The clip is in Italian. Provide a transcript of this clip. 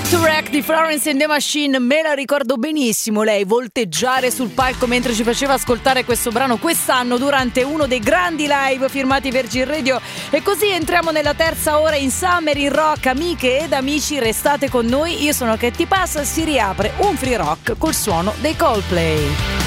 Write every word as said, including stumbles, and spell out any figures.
to Wreck di Florence and the Machine, me la ricordo benissimo lei volteggiare sul palco mentre ci faceva ascoltare questo brano quest'anno durante uno dei grandi live firmati Virgin Radio. E così entriamo nella terza ora in Summer in Rock. Amiche ed amici, restate con noi, io sono Katy Pass, si riapre un free rock col suono dei Coldplay.